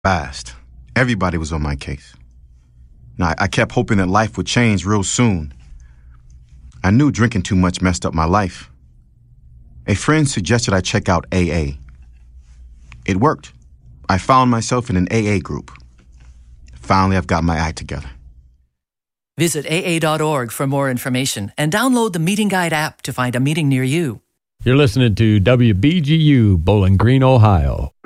Fast. Everybody was on my case. Now, I kept hoping that life would change real soon. I knew drinking too much messed up my life. A friend suggested I check out AA. It worked. I found myself in an AA group. Finally, I've got my act together. Visit AA.org for more information and download the Meeting Guide app to find a meeting near you. You're listening to WBGU, Bowling Green, Ohio.